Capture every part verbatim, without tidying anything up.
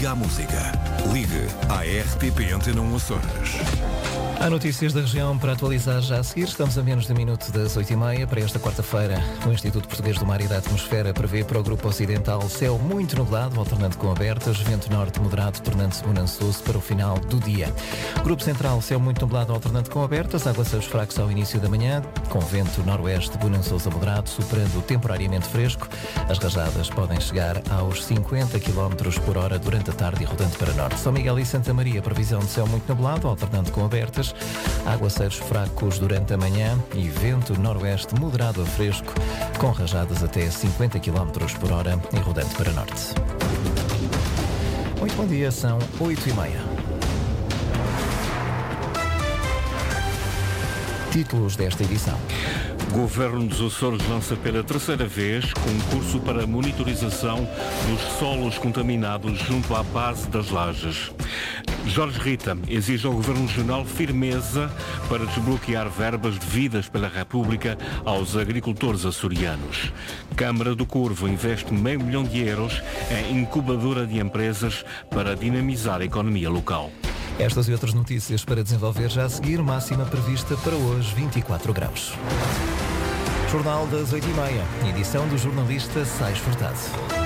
Liga à música. Ligue à R T P Antena um Açores. Há notícias da região para atualizar já a seguir. Estamos a menos de um minuto das oito e meia. Para esta quarta-feira, o Instituto Português do Mar e da Atmosfera prevê para o Grupo Ocidental céu muito nublado, alternando com abertas, vento norte moderado, tornando-se bonançoso para o final do dia. Grupo Central, céu muito nublado, alternando com abertas, aguaceiros fracos ao início da manhã, com vento noroeste bonançoso a moderado, superando o temporariamente fresco. As rajadas podem chegar aos cinquenta quilómetros por hora durante a tarde e rodando para norte. São Miguel e Santa Maria, previsão de céu muito nublado, alternando com abertas, aguaceiros fracos durante a manhã e vento noroeste moderado a fresco, com rajadas até cinquenta quilómetros por hora e rodando para norte. Muito bom dia, são oito e meia. Títulos desta edição. Governo dos Açores lança pela terceira vez concurso para monitorização dos solos contaminados junto à base das lajes. Jorge Rita exige ao Governo Regional firmeza para desbloquear verbas devidas pela República aos agricultores açorianos. Câmara do Corvo investe meio milhão de euros em incubadora de empresas para dinamizar a economia local. Estas e outras notícias para desenvolver já a seguir, máxima prevista para hoje, vinte e quatro graus. Jornal das oito e meia, edição do jornalista Sais Furtado.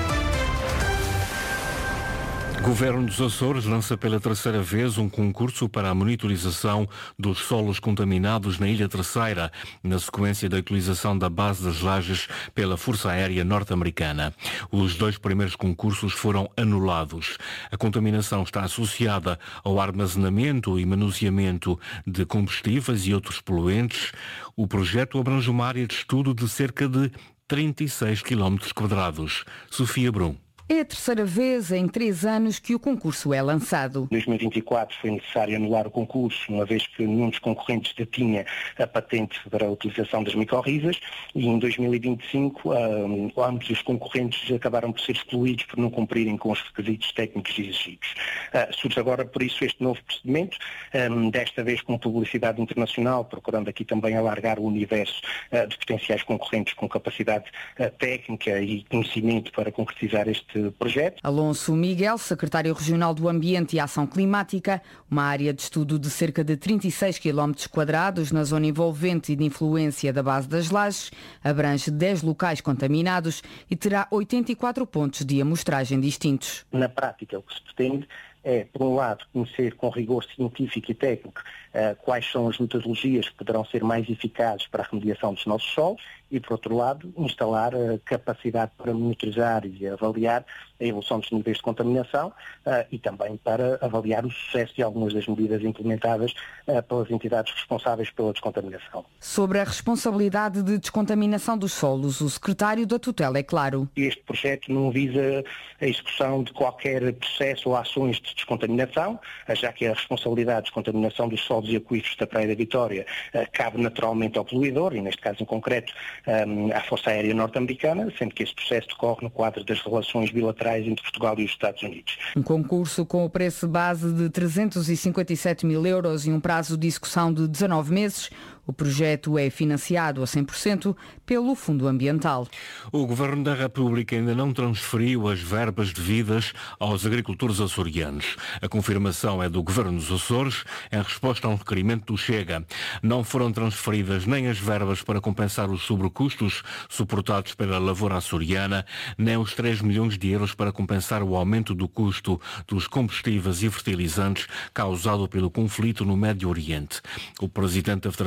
Governo dos Açores lança pela terceira vez um concurso para a monitorização dos solos contaminados na Ilha Terceira, na sequência da utilização da base das lajes pela Força Aérea Norte-Americana. Os dois primeiros concursos foram anulados. A contaminação está associada ao armazenamento e manuseamento de combustíveis e outros poluentes. O projeto abrange uma área de estudo de cerca de trinta e seis quilómetros quadrados. Sofia Brum. É a terceira vez em três anos que o concurso é lançado. Em dois mil e vinte e quatro foi necessário anular o concurso, uma vez que nenhum dos concorrentes detinha a patente para a utilização das micorrizas, e em dois mil e vinte e cinco um, ambos os concorrentes acabaram por ser excluídos por não cumprirem com os requisitos técnicos exigidos. Uh, surge agora, por isso, este novo procedimento, um, desta vez com publicidade internacional, procurando aqui também alargar o universo uh, de potenciais concorrentes com capacidade uh, técnica e conhecimento para concretizar este projeto. Alonso Miguel, secretário regional do Ambiente e Ação Climática, uma área de estudo de cerca de trinta e seis quilómetros quadrados na zona envolvente e de influência da base das lajes, abrange dez locais contaminados e terá oitenta e quatro pontos de amostragem distintos. Na prática, o que se pretende é, por um lado, conhecer com rigor científico e técnico uh, quais são as metodologias que poderão ser mais eficazes para a remediação dos nossos solos e, por outro lado, instalar a capacidade para monitorizar e avaliar a evolução dos níveis de contaminação uh, e também para avaliar o sucesso de algumas das medidas implementadas uh, pelas entidades responsáveis pela descontaminação. Sobre a responsabilidade de descontaminação dos solos, o secretário da tutela é claro. Este projeto não visa a execução de qualquer processo ou ações de descontaminação, já que a responsabilidade de descontaminação dos solos e aquíferos da Praia da Vitória uh, cabe naturalmente ao poluidor, e neste caso em concreto um, à Força Aérea Norte-Americana, sendo que este processo decorre no quadro das relações bilaterais entre Portugal e os Estados Unidos. Um concurso com o preço base de trezentos e cinquenta e sete mil euros e um prazo de execução de dezanove meses. O projeto é financiado a cem por cento pelo Fundo Ambiental. O Governo da República ainda não transferiu as verbas devidas aos agricultores açorianos. A confirmação é do Governo dos Açores em resposta a um requerimento do Chega. Não foram transferidas nem as verbas para compensar os sobrecustos suportados pela lavoura açoriana, nem os três milhões de euros para compensar o aumento do custo dos combustíveis e fertilizantes causado pelo conflito no Médio Oriente. O presidente da